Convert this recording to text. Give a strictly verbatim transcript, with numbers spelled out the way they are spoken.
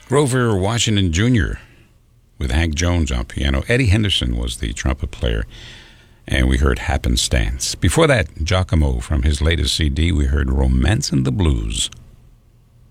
Grover Washington Junior with Hank Jones on piano. Eddie Henderson was the trumpet player, and we heard Happenstance. Before that, Giacomo from his latest C D, we heard Romance and the Blues.